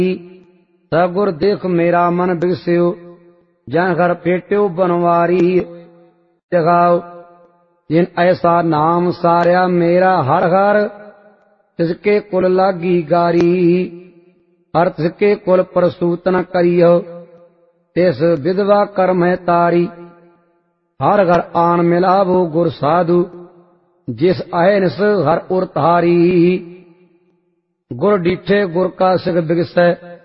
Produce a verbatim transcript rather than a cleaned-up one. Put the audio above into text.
सगुर देख मेरा मन बिगस्यो जन घर पेट्यो बनवारी। जगाओ जिन ऐसा नाम सारिया मेरा हर हर तिसके कुल लागी गारी। हर तिसके कुल प्रसूत न करियो तिस विधवा कर्म है तारी। हर घर आन मिलावो गुर साधु जिस अहनिस हर उर तारी। गुर डीठे गुर का सिख बिगसै